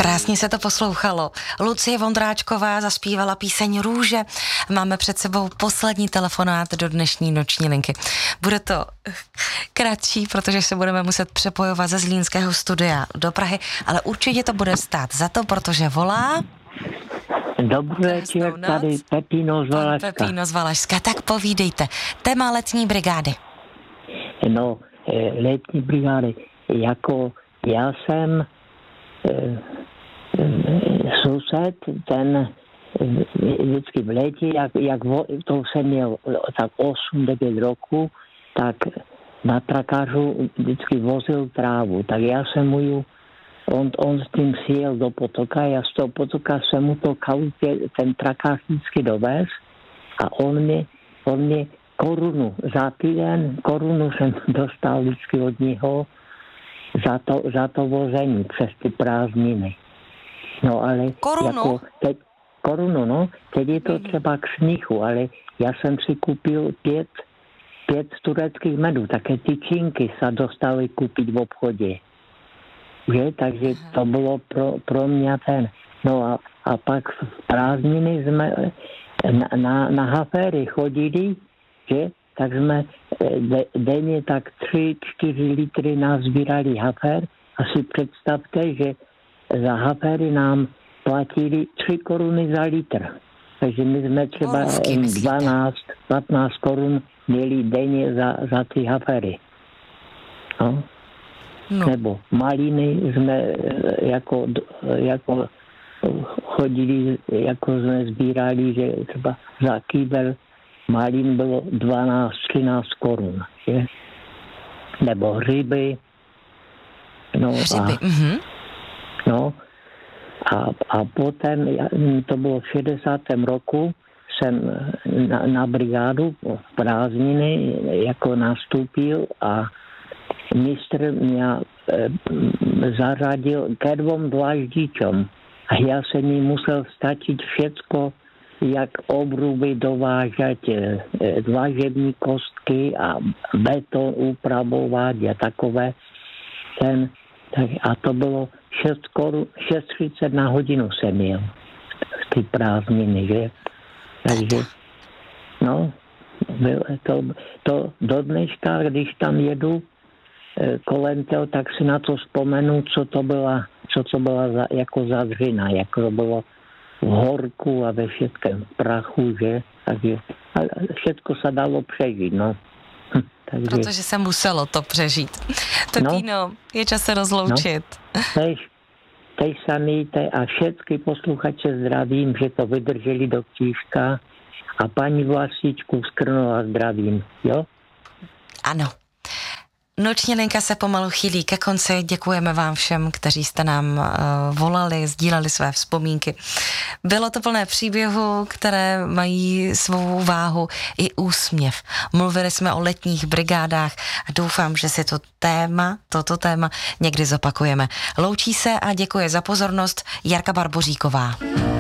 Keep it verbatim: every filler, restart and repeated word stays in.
Krásně se to poslouchalo. Lucie Vondráčková zaspívala píseň Růže. Máme před sebou poslední telefonát do dnešní noční linky. Bude to kratší, protože se budeme muset přepojovat ze zlínského studia do Prahy, ale určitě to bude stát za to, protože volá... Dobrý večer, tady Pepíno z Valašska. Pepíno z Valašska, tak povídejte. Téma letní brigády. No, letní brigády, jako já jsem e, sused, ten vždycky v létě, jak, jak to jsem měl tak osm devět roku, tak na trakářu vždycky vozil trávu, tak já jsem mu ju On, on s tím sjel do potoka, já z toho potoka jsem mu to kautě, ten trakář vždycky dovez a on mě, on mě korunu za týden, korunu jsem dostal vždycky od něho za to, za to vození přes ty prázdniny. No ale korunu? Jako teď, korunu, no, teď je to třeba k smíchu, ale já jsem si koupil pět, pět tureckých medů, také ty činky se dostali koupit v obchodě. Že? Takže to bylo pro, pro mě ten. No a, a pak v prázdniny jsme na, na, na haféry chodili, že? Tak jsme de, denně tak tři čtyři litry nazbírali hafér. A si představte, že za haféry nám platili tři koruny za litr. Takže my jsme třeba dvanáct patnáct korun měli denně za, za ty haféry. No. No. Nebo maliny jsme jako, jako chodili, jako jsme sbírali, že třeba za kýbel malin bylo dvanáct třináct korun, že? Nebo hřiby. No hřiby, a, mm-hmm. no a, a potom, to bylo v šedesátém roku, jsem na, na brigádu v prázdniny jako nastoupil a mistr mě e, zaradil ke dvom dlaždičom a já jsem mi musel stačit všecko, jak obruby dovážet, e, dlažební kostky a beton upravovat a takové. Ten, tak, a to bylo šest korun, šest třicet na hodinu jsem měl v ty prázdniny, že? Takže, no, bylo to, to do dneška, když tam jedu kolem toho, tak si na to vzpomenu, co to byla, co to byla za, jako za dřina, jako to bylo v horku a ve všetkém prachu, že? Takže všetko se dalo přežít, no. Takže... Protože se muselo to přežít. Pepíno, no, je čas se rozloučit. No, tež, tež samíte a všetky posluchače zdravím, že to vydrželi do ktížka a paní Vlastičku z Krnova zdravím, jo? Ano. Noční linka se pomalu chýlí ke konci. Děkujeme vám všem, kteří jste nám uh, volali, sdíleli své vzpomínky. Bylo to plné příběhů, které mají svou váhu i úsměv. Mluvili jsme o letních brigádách a doufám, že si to téma, toto téma někdy zopakujeme. Loučí se a děkuje za pozornost Jarka Barboříková.